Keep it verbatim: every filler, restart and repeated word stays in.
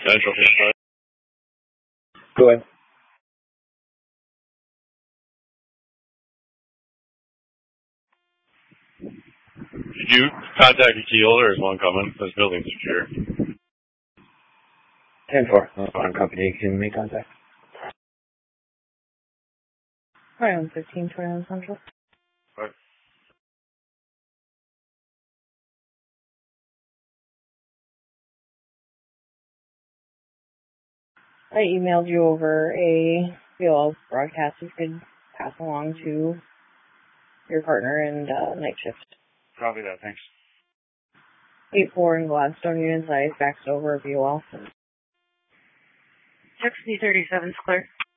Central fifty-five. Go ahead. Did you contact the key holder or is one coming? This building's secure. ten four. On company, can make contact. twenty-one fifteen, twenty-one Central. Right. I emailed you over a V O L broadcast you could pass along to your partner and uh, night shift. Copy that, thanks. eight four in Gladstone units, I faxed over a V O L. Six C thirty-seven's clear.